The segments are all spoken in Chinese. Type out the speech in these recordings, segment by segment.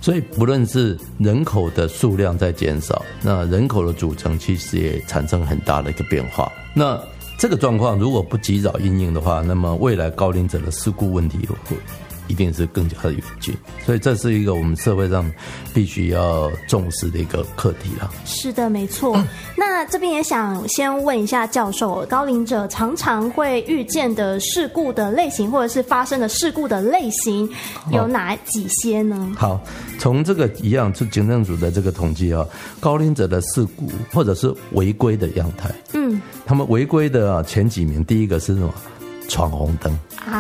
所以不论是人口的数量在减少，那人口的组成其实也产生很大的一个变化。那这个状况如果不及早因应的话，那么未来高龄者的事故问题一定是更加的严峻，所以这是一个我们社会上必须要重视的一个课题啦。 是的，没错。那这边也想先问一下教授，高龄者常常会遇见的事故的类型，或者是发生的事故的类型有哪几些呢？好， 从这个一样，就警政署的这个统计啊，高龄者的事故或者是违规的样态，他们违规的前几名，第一个是什么？闯红灯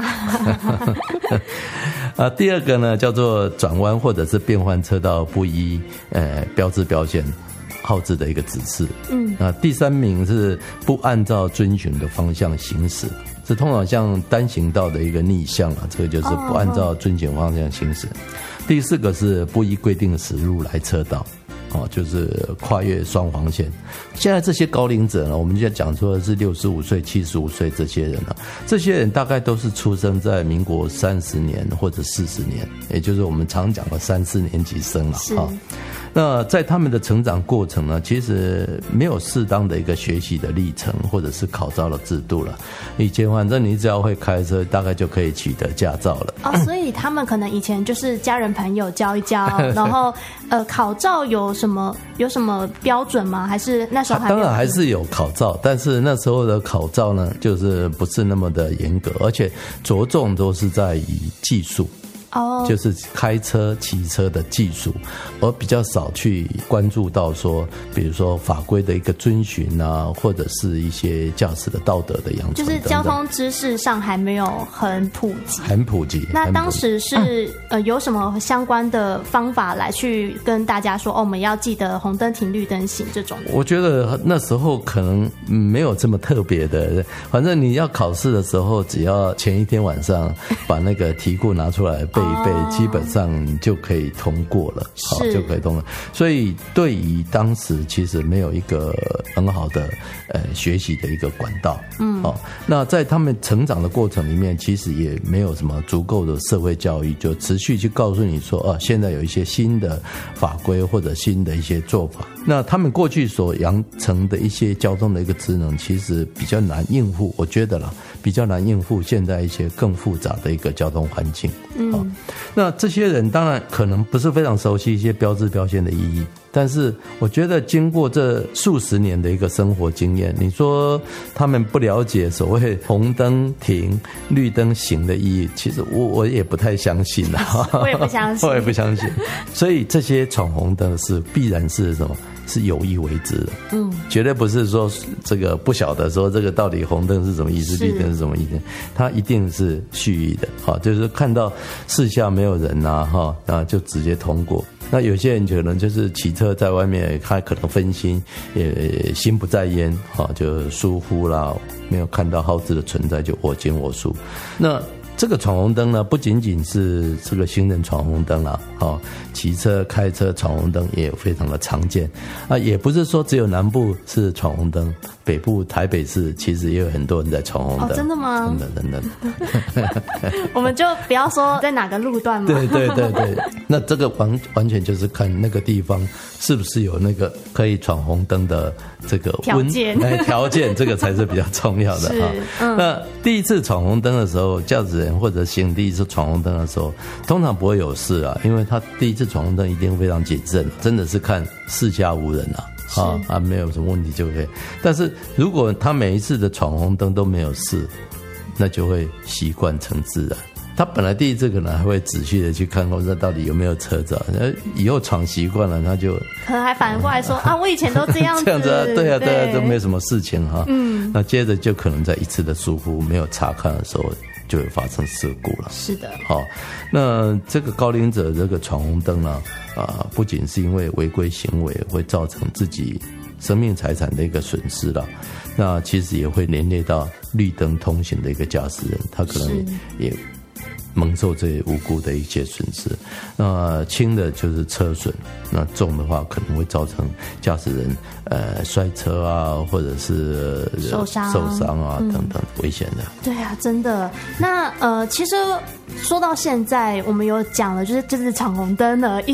第二个呢叫做转弯或者是变换车道不依标志标线号志的一个指示。第三名是不按照遵循的方向行驶，这通常像单行道的一个逆向这个就是不按照遵循方向行驶。第四个是不依规定驶入来车道，就是跨越双黄线。现在这些高龄者呢，我们就讲说是65岁、75岁这些人呢，这些人大概都是出生在民国30年或者40年，也就是我们常讲的3、4年级生了。那在他们的成长过程呢，其实没有适当的一个学习的历程，或者是考照的制度了。以前反正你只要会开车，大概就可以取得驾照了。 所以他们可能以前就是家人朋友教一教，然后考照有什么标准吗？还是那时候还没有？ 当然还是有考照，但是那时候的考照呢，就是不是那么的严格，而且着重都是在于技术。就是开车骑车的技术，而比较少去关注到说比如说法规的一个遵循啊，或者是一些驾驶的道德的养成等等， 就是交通知识上还没有很普及。那当时是有什么相关的方法来去跟大家说我们要记得红灯停绿灯行这种？ 我觉得那时候可能没有这么特别的，反正你要考试的时候，只要前一天晚上把那个题库拿出来背一背，基本上就可以通过了，就可以通过。所以对于当时其实没有一个很好的学习的一个管道。那在他们成长的过程里面，其实也没有什么足够的社会教育，就持续去告诉你说现在有一些新的法规或者新的一些做法。那他们过去所养成的一些交通的一个职能，其实比较难应付，我觉得啦，比较难应付现在一些更复杂的一个交通环境。那这些人当然可能不是非常熟悉一些标志标线的意义，但是我觉得经过这数十年的一个生活经验，你说他们不了解所谓红灯停绿灯行的意义，其实我也不太相信啦。 我也不相信所以这些闯红灯是必然是什么？是有意为之的，绝对不是说这个不晓得说这个到底红灯是什么意思，绿灯是什么意思，它一定是蓄意的，就是看到四下没有人啊，然后就直接通过。那有些人可能就是骑车在外面，他可能分心，也心不在焉，就疏忽啦，没有看到号志的存在，就我行我素。那这个闯红灯呢，不仅仅是这个行人闯红灯啦，骑车开车闯红灯也非常的常见啊，也不是说只有南部是闯红灯，北部台北市其实也有很多人在闯红灯。 真的吗？ 真的我们就不要说在哪个路段嘛。 对，那这个完全就是看那个地方是不是有那个可以闯红灯的这个条件，这个才是比较重要的那第一次闯红灯的时候，驾驶人或者行第一次闯红灯的时候，通常不会有事啊，因为他第一次闯红灯一定非常谨慎，真的是看四下无人没有什么问题就可以。但是如果他每一次的闯红灯都没有事，那就会习惯成自然。他本来第一次可能还会仔细的去看说到底有没有车子，以后闯习惯了，他就可能还反过来说我以前都这样子， 对啊，都没什么事情那接着就可能在一次的疏忽没有查看的时候，就会发生事故了。 是的。 那这个高龄者这个闯红灯呢，不仅是因为违规行为会造成自己生命财产的一个损失了，那其实也会连累到绿灯通行的一个驾驶人，他可能也蒙受这些无辜的一些损失。那轻的就是车损，那重的话可能会造成驾驶人摔车啊，或者是受伤啊等等危险的。 对啊，真的。那其实说到现在，我们有讲了，就是闯红灯呢，一